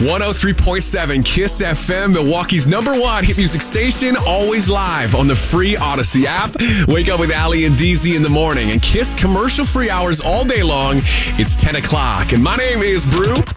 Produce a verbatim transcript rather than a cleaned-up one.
one oh three point seven Kiss F M, Milwaukee's number one hit music station, always live on the free Odyssey app. Wake up with Ali and D Z in the morning and Kiss commercial-free hours all day long. It's ten o'clock, and my name is Brew.